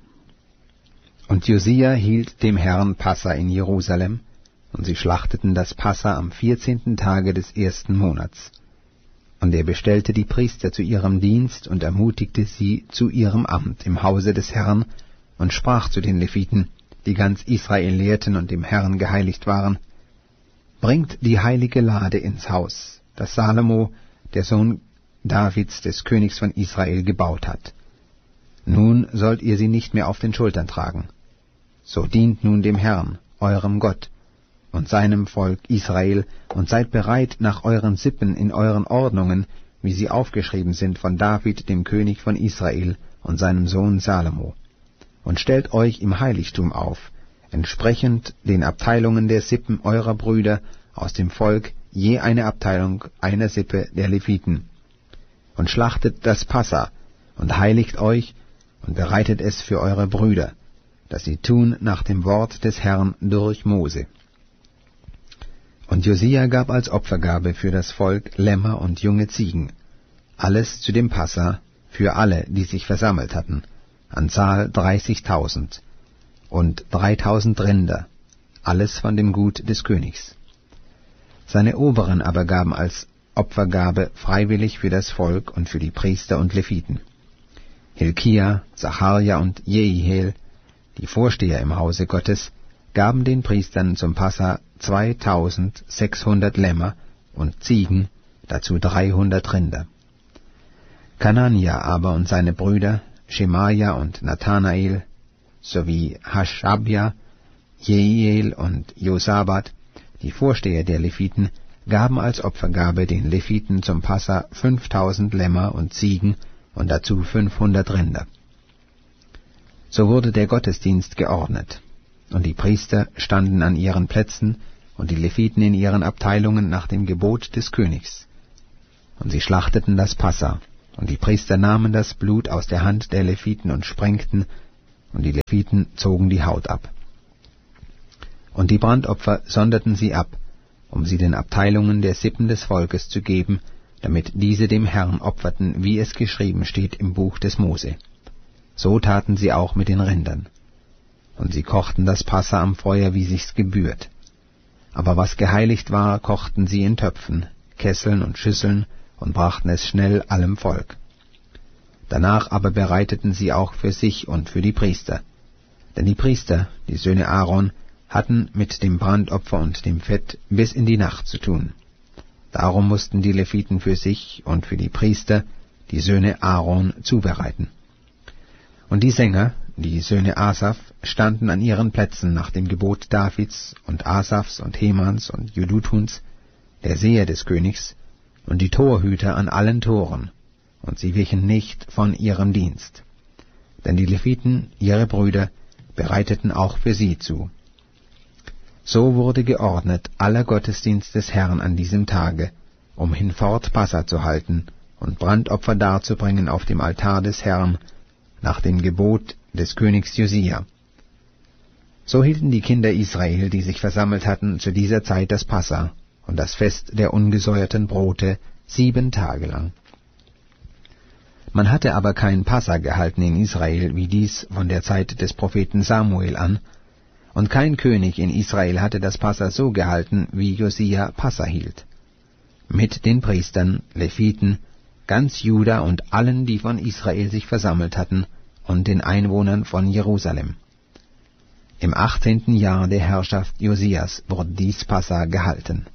Und Josia hielt dem Herrn Passa in Jerusalem, und sie schlachteten das Passa am 14. Tage des 1. Monats. Und er bestellte die Priester zu ihrem Dienst und ermutigte sie zu ihrem Amt im Hause des Herrn und sprach zu den Leviten, die ganz Israel lehrten und dem Herrn geheiligt waren: Bringt die heilige Lade ins Haus, das Salomo, der Sohn Davids, des Königs von Israel, gebaut hat. Nun sollt ihr sie nicht mehr auf den Schultern tragen. So dient nun dem Herrn, eurem Gott, und seinem Volk Israel, und seid bereit nach euren Sippen in euren Ordnungen, wie sie aufgeschrieben sind von David, dem König von Israel, und seinem Sohn Salomo. Und stellt euch im Heiligtum auf, entsprechend den Abteilungen der Sippen eurer Brüder aus dem Volk, je eine Abteilung einer Sippe der Leviten. Und schlachtet das Passa, und heiligt euch, und bereitet es für eure Brüder, dass sie tun nach dem Wort des Herrn durch Mose. Und Josia gab als Opfergabe für das Volk Lämmer und junge Ziegen, alles zu dem Passa, für alle, die sich versammelt hatten, an Zahl 30.000, und 3.000 Rinder, alles von dem Gut des Königs. Seine Oberen aber gaben als Opfergabe freiwillig für das Volk und für die Priester und Leviten. Hilkia, Zacharja und Jehiel, die Vorsteher im Hause Gottes, gaben den Priestern zum Passa 2.600 Lämmer und Ziegen, dazu 300 Rinder. Kanania aber und seine Brüder, Schemaja und Nathanael, sowie Haschabja, Jehiel und Josabat, die Vorsteher der Leviten, gaben als Opfergabe den Leviten zum Passa 5.000 Lämmer und Ziegen und dazu 500 Rinder. So wurde der Gottesdienst geordnet, und die Priester standen an ihren Plätzen, und die Leviten in ihren Abteilungen nach dem Gebot des Königs. Und sie schlachteten das Passa, und die Priester nahmen das Blut aus der Hand der Leviten und sprengten, und die Leviten zogen die Haut ab. Und die Brandopfer sonderten sie ab, um sie den Abteilungen der Sippen des Volkes zu geben, damit diese dem Herrn opferten, wie es geschrieben steht im Buch des Mose. So taten sie auch mit den Rindern. Und sie kochten das Passa am Feuer, wie sich's gebührt. Aber was geheiligt war, kochten sie in Töpfen, Kesseln und Schüsseln und brachten es schnell allem Volk. Danach aber bereiteten sie auch für sich und für die Priester. Denn die Priester, die Söhne Aaron, hatten mit dem Brandopfer und dem Fett bis in die Nacht zu tun. Darum mussten die Leviten für sich und für die Priester, die Söhne Aaron, zubereiten. Und die Sänger, die Söhne Asaf, standen an ihren Plätzen nach dem Gebot Davids und Asafs und Hemans und Jedutuns, der Seher des Königs, und die Torhüter an allen Toren, und sie wichen nicht von ihrem Dienst. Denn die Leviten, ihre Brüder, bereiteten auch für sie zu. So wurde geordnet aller Gottesdienst des Herrn an diesem Tage, um hinfort Passa zu halten und Brandopfer darzubringen auf dem Altar des Herrn, nach dem Gebot des Königs Josia. So hielten die Kinder Israel, die sich versammelt hatten, zu dieser Zeit das Passa und das Fest der ungesäuerten Brote 7 Tage lang. Man hatte aber kein Passa gehalten in Israel, wie dies von der Zeit des Propheten Samuel an, und kein König in Israel hatte das Passa so gehalten, wie Josia Passa hielt. Mit den Priestern, Leviten, ganz Juda und allen, die von Israel sich versammelt hatten, und den Einwohnern von Jerusalem. Im 18. Jahr der Herrschaft Josias wurde dies Passa gehalten.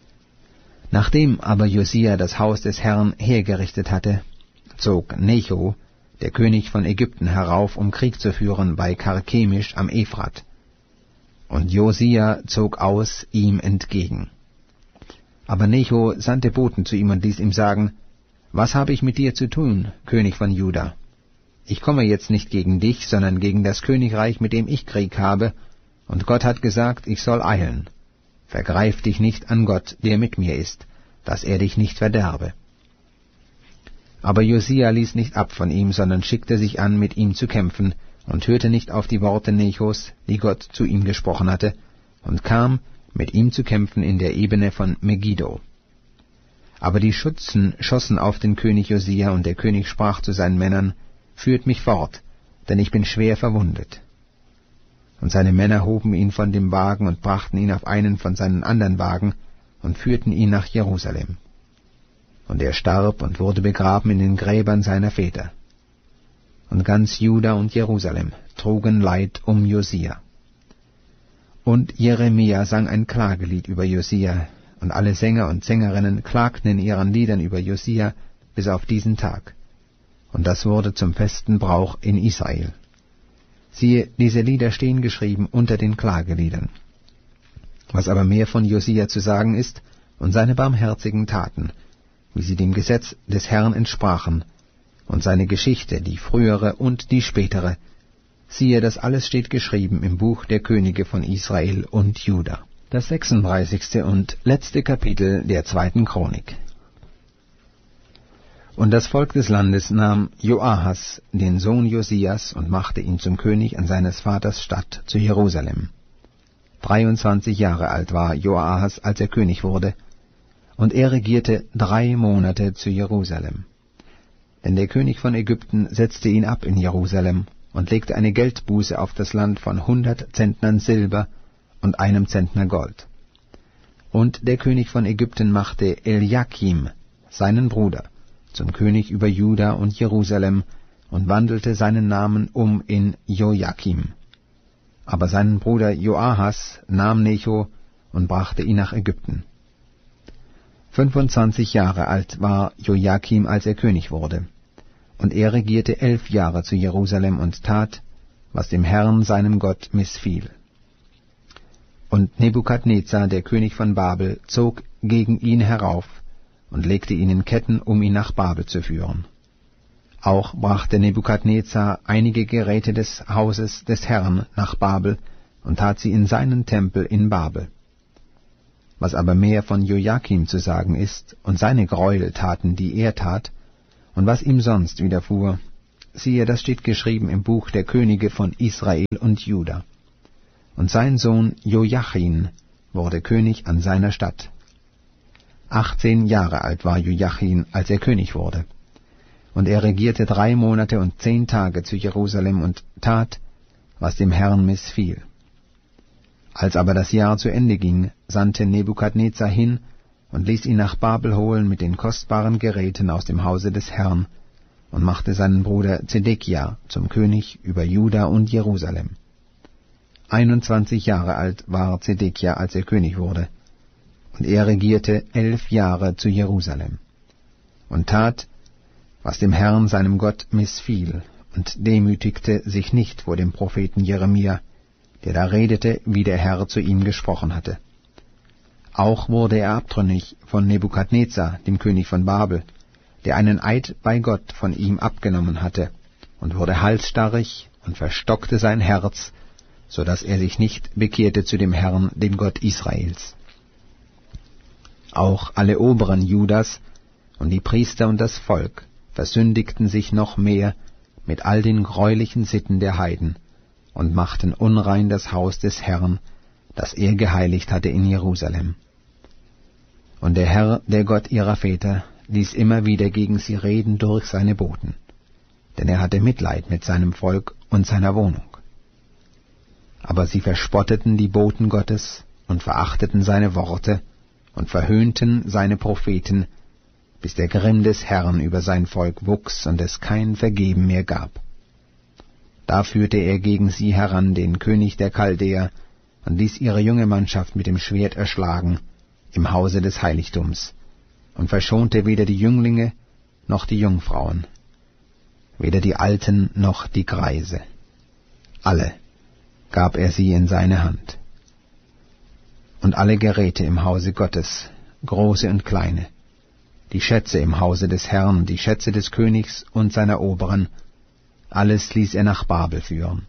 Nachdem aber Josia das Haus des Herrn hergerichtet hatte, zog Necho, der König von Ägypten, herauf, um Krieg zu führen bei Karkemisch am Ephrat. Und Josia zog aus ihm entgegen. Aber Necho sandte Boten zu ihm und ließ ihm sagen, »Was habe ich mit dir zu tun, König von Juda? Ich komme jetzt nicht gegen dich, sondern gegen das Königreich, mit dem ich Krieg habe, und Gott hat gesagt, ich soll eilen. Vergreif dich nicht an Gott, der mit mir ist, dass er dich nicht verderbe.« Aber Josia ließ nicht ab von ihm, sondern schickte sich an, mit ihm zu kämpfen, und hörte nicht auf die Worte Nechos, die Gott zu ihm gesprochen hatte, und kam, mit ihm zu kämpfen in der Ebene von Megiddo. Aber die Schützen schossen auf den König Josia, und der König sprach zu seinen Männern, »Führt mich fort, denn ich bin schwer verwundet.« Und seine Männer hoben ihn von dem Wagen und brachten ihn auf einen von seinen anderen Wagen und führten ihn nach Jerusalem. Und er starb und wurde begraben in den Gräbern seiner Väter. Und ganz Juda und Jerusalem trugen Leid um Josia. Und Jeremia sang ein Klagelied über Josia, und alle Sänger und Sängerinnen klagten in ihren Liedern über Josia bis auf diesen Tag. Und das wurde zum festen Brauch in Israel. Siehe, diese Lieder stehen geschrieben unter den Klageliedern. Was aber mehr von Josia zu sagen ist, und seine barmherzigen Taten, wie sie dem Gesetz des Herrn entsprachen, und seine Geschichte, die frühere und die spätere, siehe, das alles steht geschrieben im Buch der Könige von Israel und Juda. Das 36. und letzte Kapitel der 2. Chronik. Und das Volk des Landes nahm Joahas, den Sohn Josias, und machte ihn zum König an seines Vaters Stadt zu Jerusalem. 23 Jahre alt war Joahas, als er König wurde, und er regierte 3 Monate zu Jerusalem. Denn der König von Ägypten setzte ihn ab in Jerusalem und legte eine Geldbuße auf das Land von 100 Zentnern Silber und 1 Zentner Gold. Und der König von Ägypten machte Eliakim, seinen Bruder, zum König über Juda und Jerusalem und wandelte seinen Namen um in Joachim. Aber seinen Bruder Joahas nahm Necho und brachte ihn nach Ägypten. 25 Jahre alt war Joachim, als er König wurde, und er regierte 11 Jahre zu Jerusalem und tat, was dem Herrn seinem Gott missfiel. Und Nebukadnezar, der König von Babel, zog gegen ihn herauf und legte ihn in Ketten, um ihn nach Babel zu führen. Auch brachte Nebukadnezar einige Geräte des Hauses des Herrn nach Babel und tat sie in seinen Tempel in Babel. Was aber mehr von Joachim zu sagen ist und seine Gräueltaten, die er tat, und was ihm sonst widerfuhr, siehe, das steht geschrieben im Buch der Könige von Israel und Juda. Und sein Sohn Joachim wurde König an seiner Stadt. 18 Jahre alt war Joachim, als er König wurde. Und er regierte 3 Monate und 10 Tage zu Jerusalem und tat, was dem Herrn missfiel. Als aber das Jahr zu Ende ging, sandte Nebukadnezar hin und ließ ihn nach Babel holen mit den kostbaren Geräten aus dem Hause des Herrn und machte seinen Bruder Zedekia zum König über Juda und Jerusalem. 21 Jahre alt war Zedekia, als er König wurde, und er regierte 11 Jahre zu Jerusalem und tat, was dem Herrn seinem Gott missfiel, und demütigte sich nicht vor dem Propheten Jeremia, der da redete, wie der Herr zu ihm gesprochen hatte. Auch wurde er abtrünnig von Nebukadnezar, dem König von Babel, der einen Eid bei Gott von ihm abgenommen hatte, und wurde halsstarrig und verstockte sein Herz, so dass er sich nicht bekehrte zu dem Herrn, dem Gott Israels. Auch alle Oberen Judas und die Priester und das Volk versündigten sich noch mehr mit all den greulichen Sitten der Heiden und machten unrein das Haus des Herrn, das er geheiligt hatte in Jerusalem. Und der Herr, der Gott ihrer Väter, ließ immer wieder gegen sie reden durch seine Boten, denn er hatte Mitleid mit seinem Volk und seiner Wohnung. Aber sie verspotteten die Boten Gottes und verachteten seine Worte und verhöhnten seine Propheten, bis der Grimm des Herrn über sein Volk wuchs und es kein Vergeben mehr gab. Da führte er gegen sie heran den König der Chaldäer und ließ ihre junge Mannschaft mit dem Schwert erschlagen im Hause des Heiligtums und verschonte weder die Jünglinge noch die Jungfrauen, weder die Alten noch die Greise. Alle gab er sie in seine Hand. Und alle Geräte im Hause Gottes, große und kleine, die Schätze im Hause des Herrn, die Schätze des Königs und seiner Oberen, alles ließ er nach Babel führen.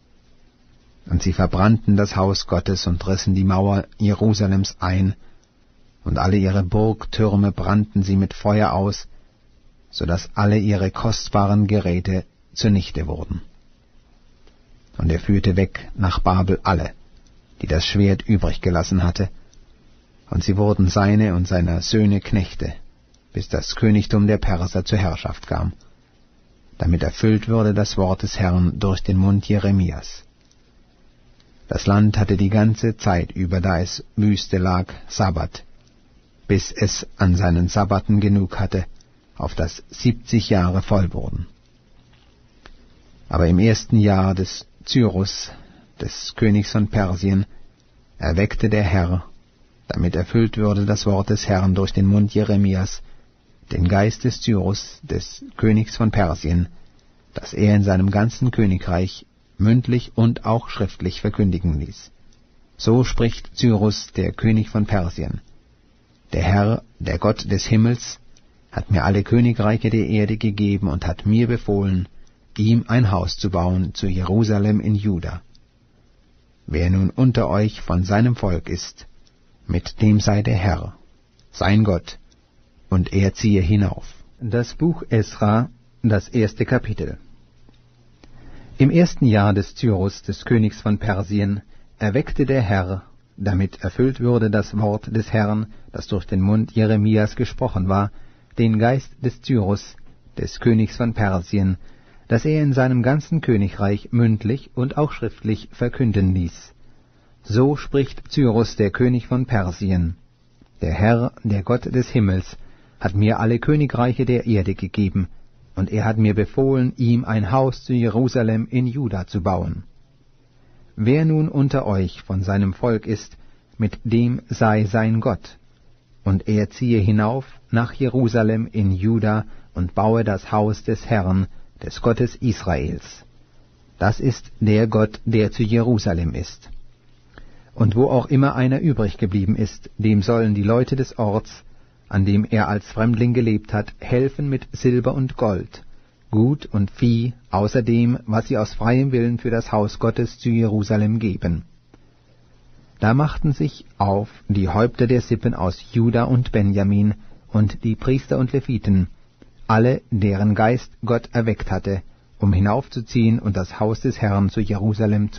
Und sie verbrannten das Haus Gottes und rissen die Mauer Jerusalems ein, und alle ihre Burgtürme brannten sie mit Feuer aus, so dass alle ihre kostbaren Geräte zunichte wurden. Und er führte weg nach Babel alle, die das Schwert übrig gelassen hatte, und sie wurden seine und seiner Söhne Knechte, bis das Königtum der Perser zur Herrschaft kam, damit erfüllt würde das Wort des Herrn durch den Mund Jeremias. Das Land hatte die ganze Zeit über, da es Wüste lag, Sabbat, bis es an seinen Sabbaten genug hatte, auf das 70 Jahre voll wurden. Aber im 1. Jahr des Cyrus, des Königs von Persien, erweckte der Herr, damit erfüllt würde das Wort des Herrn durch den Mund Jeremias, den Geist des Cyrus, des Königs von Persien, dass er in seinem ganzen Königreich mündlich und auch schriftlich verkündigen ließ. So spricht Cyrus, der König von Persien: Der Herr, der Gott des Himmels, hat mir alle Königreiche der Erde gegeben und hat mir befohlen, ihm ein Haus zu bauen zu Jerusalem in Juda. Wer nun unter euch von seinem Volk ist, mit dem sei der Herr, sein Gott, und er ziehe hinauf. Das Buch Esra, das 1. Kapitel. Im 1. Jahr des Cyrus, des Königs von Persien, erweckte der Herr, damit erfüllt würde das Wort des Herrn, das durch den Mund Jeremias gesprochen war, den Geist des Cyrus, des Königs von Persien, dass er in seinem ganzen Königreich mündlich und auch schriftlich verkünden ließ. So spricht Cyrus, der König von Persien: Der Herr, der Gott des Himmels, hat mir alle Königreiche der Erde gegeben, und er hat mir befohlen, ihm ein Haus zu Jerusalem in Juda zu bauen. Wer nun unter euch von seinem Volk ist, mit dem sei sein Gott, und er ziehe hinauf nach Jerusalem in Juda und baue das Haus des Herrn, des Gottes Israels. Das ist der Gott, der zu Jerusalem ist. Und wo auch immer einer übrig geblieben ist, dem sollen die Leute des Orts, an dem er als Fremdling gelebt hat, helfen mit Silber und Gold, Gut und Vieh, außer dem, was sie aus freiem Willen für das Haus Gottes zu Jerusalem geben. Da machten sich auf die Häupter der Sippen aus Juda und Benjamin und die Priester und Leviten, alle, deren Geist Gott erweckt hatte, um hinaufzuziehen und das Haus des Herrn zu Jerusalem